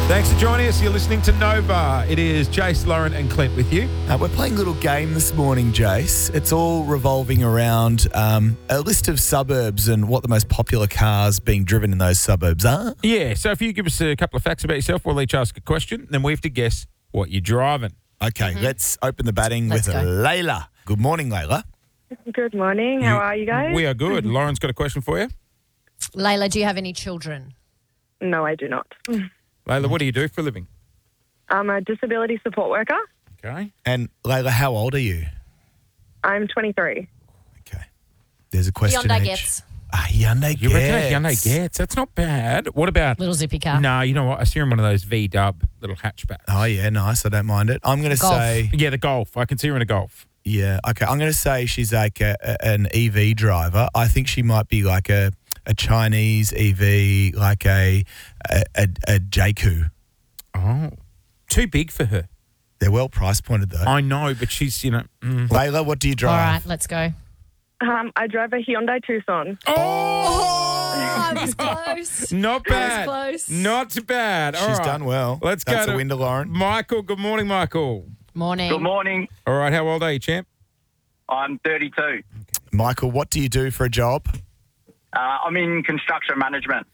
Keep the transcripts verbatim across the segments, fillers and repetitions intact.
Thanks for joining us. You're listening to Nova. It is Jace, Lauren and Clint with you. Uh, we're playing a little game this morning, Jace. It's all revolving around um, a list of suburbs and what the most popular cars being driven in those suburbs are. Yeah, so if you give us a couple of facts about yourself, we'll each ask a question, then we have to guess what you're driving. Okay, let's open the batting Let's with go. Layla. Good morning, Layla. Good morning. How are you guys? We are good. Lauren's got a question for you. Layla, do you have any children? No, I do not. Layla, what do you do for a living? I'm a disability support worker. Okay. And Layla, how old are you? I'm twenty-three. Okay. There's a question Hyundai each. Getz. Ah, Hyundai You reckon a Getz. Hyundai Getz? That's not bad. What about... Little zippy car. No, you know what? I see her in one of those V-dub little hatchbacks. Oh, yeah, nice. I don't mind it. I'm going to Golf. say, Yeah, the Golf. I can see her in a Golf. yeah, okay. I'm going to say she's like a, a, an E V driver. I think she might be like a, a Chinese E V, like a, a, a, a J Q. Oh. Too big for her. They're well price pointed, though. I know, but she's, you know... Mm. Layla, what do you All drive? right, let's go. Um, I drive a Hyundai Tucson. Oh! Oh, I was close. Not bad. close. Not bad. All She's right. done well. Let's That's go a to win to Lauren. Michael. Good morning, Michael. Morning. Good morning. All right, how old are you, champ? I'm thirty-two. Michael, what do you do for a job? Uh, I'm in construction management.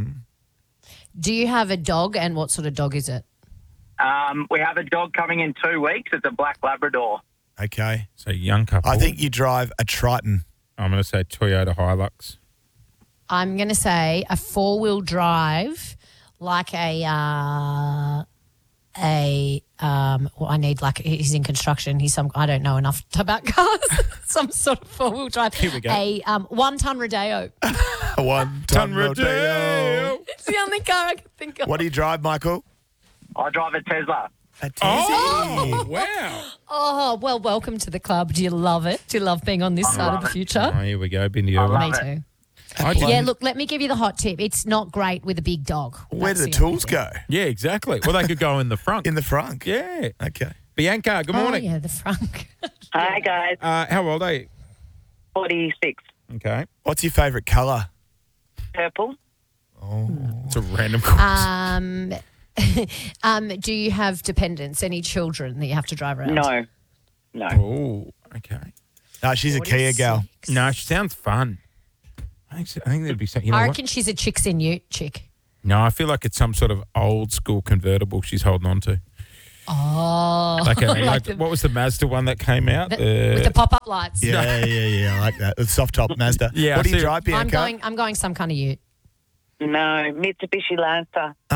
Do you have a dog, and what sort of dog is it? Um, we have a dog coming in two weeks. It's a black Labrador. Okay. So young couple. I think you drive a Triton. I'm going to say Toyota Hilux. I'm going to say a four-wheel drive, like a uh, a um. Well, I need like he's in construction. He's some. I don't know enough about cars. Some sort of four-wheel drive. Here we go. A um one-ton Rodeo. One Ton ton Rodeo. It's the only car I can think of. What do you drive, Michael? I drive a Tesla. A Tesla. Oh, wow. Oh, well, welcome to the club. Do you love it? Do you love being on this side of love the it. future? Oh, here we go. Been to I your love Me it. too. I just- Yeah, look, let me give you the hot tip. It's not great with a big dog. Where do That's the only tools thing. go? Yeah, exactly. Well, they could go in the front. In the front. Yeah. Okay. Bianca, good Oh, morning. yeah, the front. Hi, guys. Uh, how old are you? forty-six. Okay. What's your favourite colour? Purple. It's a random question. um, um, do you have dependents, any children that you have to drive around? No. No. Oh, okay. No, she's a Kia gal. forty-six. No, she sounds fun. I think, so- I think there'd be something. You know I what? reckon she's a chicks in ute chick. No, I feel like it's some sort of old school convertible she's holding on to. Oh. Like, a, Like like the- what was the Mazda one that came out? The- Uh, with the pop-up lights. Yeah, yeah, yeah. I like that. The soft top Mazda. Yeah, What I do you see- drive, Bianca? I'm going. I'm going some kind of ute. No. Mitsubishi Lancer. Oh. Oh,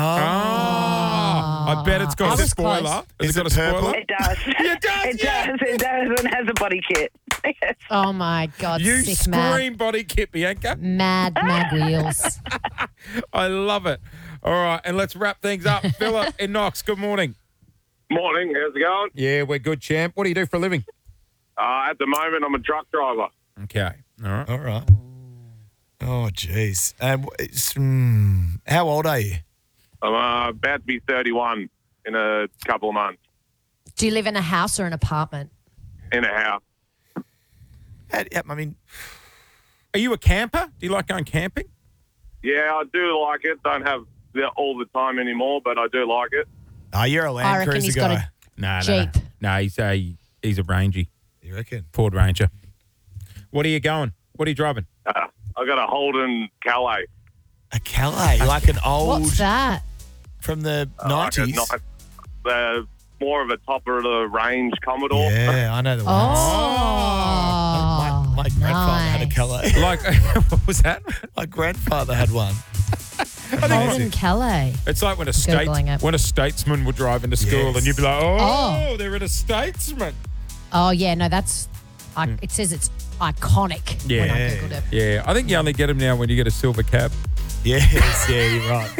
I bet it's I got a was spoiler. close. Has Is it got it a spoiler? purple? It does. It does, It yeah. does. It does. And has a body kit. Yes. Oh my God! You sick scream mad, body kit, Bianca. mad, mad wheels. I love it. All right, and let's wrap things up. Philip in Knox, good morning. Morning, how's it going? Yeah, we're good, champ. What do you do for a living? Uh, at the moment, I'm a truck driver. Okay. All right. All right. Oh, jeez. Um, it's, mm, how old are you? I'm uh, about to be thirty-one in a couple of months Do you live in a house or an apartment? in a house. How- I mean, Are you a camper? Do you like going camping? Yeah, I do like it. Don't have it all the time anymore, but I do like it. oh, you're a I Land reckon Cruiser he's got guy. a- No, no, Jeep. no. No, he's a he's a Rangy, You reckon? Ford Ranger. What are you going? What are you driving? Uh, I got a Holden Calais. A Calais, like an old What's that? from the Uh, like a nineties. nice, uh, more of a top of the range Commodore. Yeah, I know the one. Oh, my, my grandfather had a nice. Calais. Like, what was that? My grandfather had one. Holden Calais. It's like when a state Googling it. when a statesman would drive into school, Yes. and you'd be like, oh, Oh. they're in a statesman. Oh yeah, no, that's. I, It says it's iconic. When I Yeah, googled it. yeah. I think you only get them now when you get a silver cab. Yes, yeah, you're right.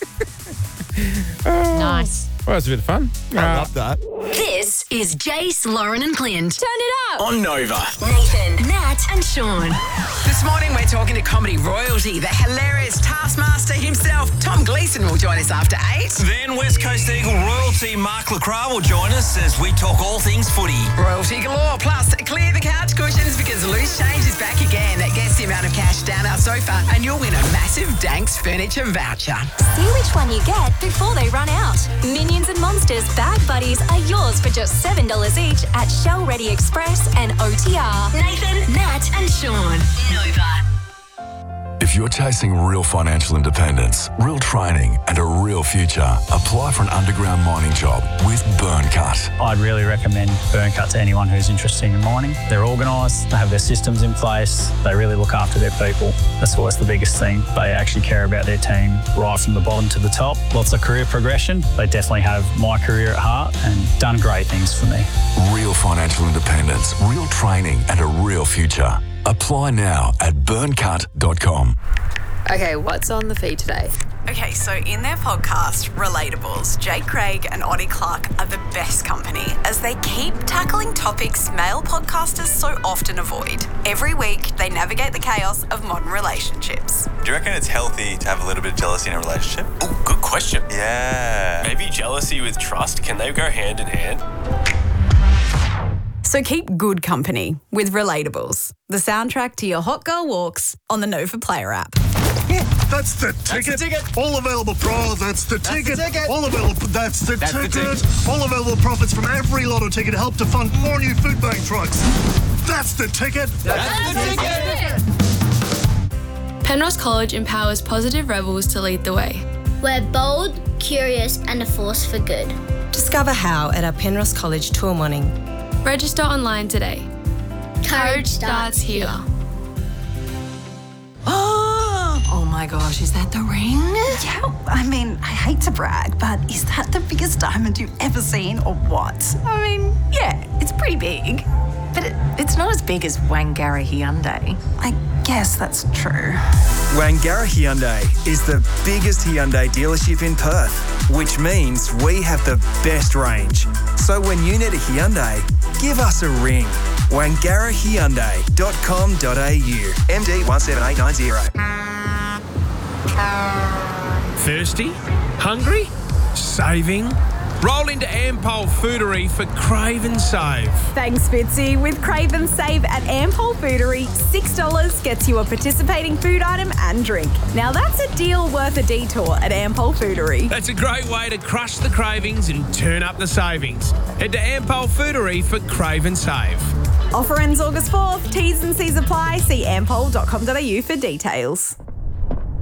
Nice. Well, that's a bit of fun. I Uh, love that. This is Jace, Lauren and Clint. Turn it up. On Nova. Nathan, Nat Nat and Sean. This morning we're talking to comedy royalty. The hilarious taskmaster himself, Tom Gleeson, will join us after eight. Then West Coast Eagle royalty Mark Lacroix will join us as we talk all things footy. Royalty galore. Plus, clear the couch cushions because Loose Change is back again. Guess the amount of cash down our sofa and you'll win a massive Danks furniture voucher. See which one you get before they run out. Minions and Monsters Bag Buddies are yours for just seven dollars each at Shell Ready Express and O T R. Nathan, Nat and Sean. Nova. If you're chasing real financial independence, real training and a real future, apply for an underground mining job with Burncut. I'd really recommend Burncut to anyone who's interested in mining. They're organised, they have their systems in place, they really look after their people. That's what's the biggest thing. They actually care about their team right from the bottom to the top. Lots of career progression. They definitely have my career at heart and done great things for me. Real financial independence, real training and a real future. Apply now at burncut dot com. Okay, what's on the feed today? Okay, so in their podcast, Relatables, Jake Craig and Oddie Clark are the best company as they keep tackling topics male podcasters so often avoid. Every week, they navigate the chaos of modern relationships. Do you reckon it's healthy to have a little bit of jealousy in a relationship? Oh, good question. Yeah. Maybe jealousy with trust, can they go hand in hand? So keep good company with Relatables, the soundtrack to your hot girl walks on the Nova Player app. Yeah, that's the ticket. That's the ticket. All available pro. That's the ticket. That's the ticket. All available. That's the That's the ticket. ticket. All available profits from every lotto ticket help to fund more new food bank trucks. That's the ticket. That's the ticket. Penrose College empowers positive rebels to lead the way. We're bold, curious, and a force for good. Discover how at our Penrose College tour morning. Register online today. Courage starts here. Oh my gosh, is that the ring? Yeah, I mean, I hate to brag, but is that the biggest diamond you've ever seen or what? I mean, yeah, it's pretty big. But it, it's not as big as Wangara Hyundai. I guess that's true. Wangara Hyundai is the biggest Hyundai dealership in Perth, which means we have the best range. So when you need a Hyundai, give us a ring. wangara hyundai dot com dot a u. M D one seven eight nine zero. Thirsty? Hungry? Saving? Roll into Ampol Foodery for Crave and Save. Thanks, Fitzy. With Crave and Save at Ampol Foodery, six dollars gets you a participating food item and drink. Now that's a deal worth a detour at Ampol Foodery. That's a great way to crush the cravings and turn up the savings. Head to Ampol Foodery for Crave and Save. Offer ends August fourth. T's and C's apply. See ampol dot com dot a u for details.